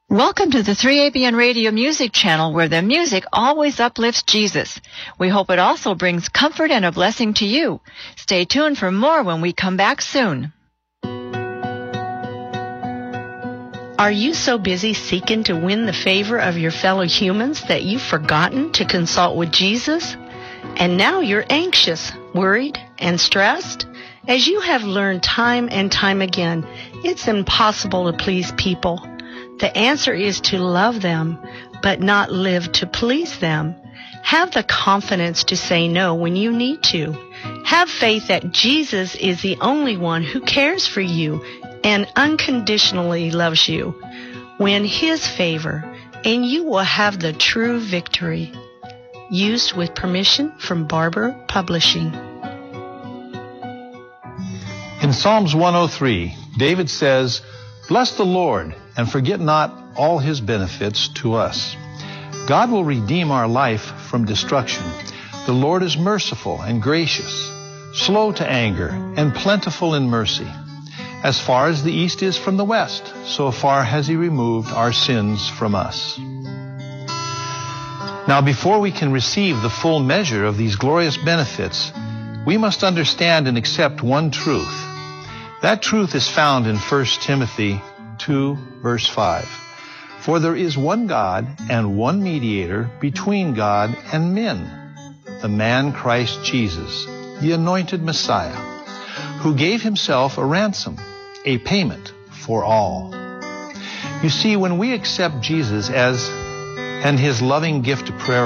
Welcome to the 3ABN Radio Music Channel, where the music always uplifts Jesus. We hope it also brings comfort and a blessing to you. Stay tuned for more when we come back soon. Are you so busy seeking to win the favor of your fellow humans that you've forgotten to consult with Jesus? And now you're anxious, worried, and stressed? As you have learned time and time again, it's impossible to please people. The answer is to love them, but not live to please them. Have the confidence to say no when you need to. Have faith that Jesus is the only one who cares for you and unconditionally loves you. Win His favor, and you will have the true victory. Used with permission from Barber Publishing. In Psalms 103, David says, "Bless the Lord, and forget not all His benefits to us." God will redeem our life from destruction. The Lord is merciful and gracious, slow to anger, and plentiful in mercy. As far as the east is from the west, so far has He removed our sins from us. Now, before we can receive the full measure of these glorious benefits, we must understand and accept one truth. That truth is found in 1 Timothy 2, verse 5. "For there is one God and one mediator between God and men, the man Christ Jesus, the anointed Messiah, who gave Himself a ransom, a payment for all." You see, when we accept Jesus and His loving gift of prayer